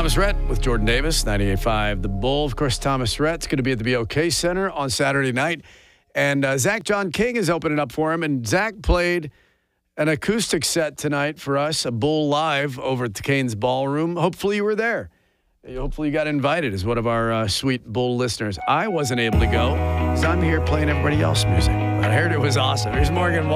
Thomas Rhett with Jordan Davis, 98.5 The Bull. Of course, Thomas Rhett's going to be at the BOK Center on Saturday night. And Zach John King is opening up for him. And Zach played an acoustic set tonight for us, a Bull Live over at the Canes Ballroom. Hopefully you were there. Hopefully you got invited as one of our sweet Bull listeners. I wasn't able to go because I'm here playing everybody else's music. But I heard it was awesome. Here's Morgan